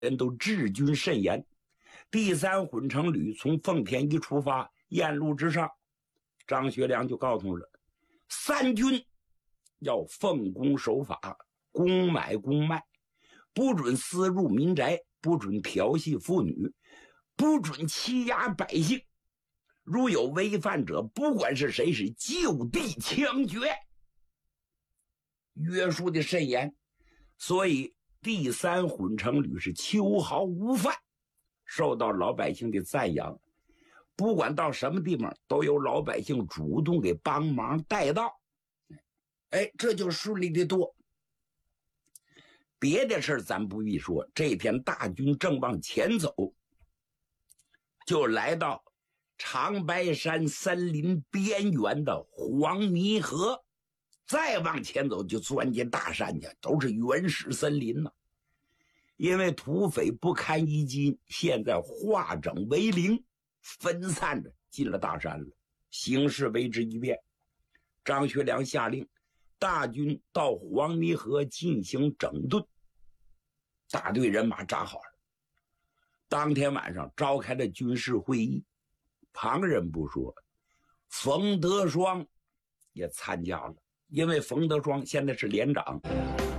人都治军甚严。第3混成旅从奉天一出发，沿路之上，张学良就告诉了3军要奉公守法，公买公卖，不准私入民宅，不准调戏妇女，不准欺压百姓，如有违犯者，不管是谁，是就地枪决，约束的甚严。所以第3混成旅是秋毫无犯，受到老百姓的赞扬，不管到什么地方都有老百姓主动给帮忙带到，这就顺利的多。别的事咱不必说，这天大军正往前走，就来到长白山森林边缘的黄泥河，再往前走就钻进大山去，都是原始森林呢。因为土匪不堪一击，现在化整为零，分散着进了大山了，形势为之一变。张学良下令大军到黄泥河进行整顿，大队人马扎好了。当天晚上召开了军事会议，旁人不说，冯德双也参加了，因为冯德双现在是连长。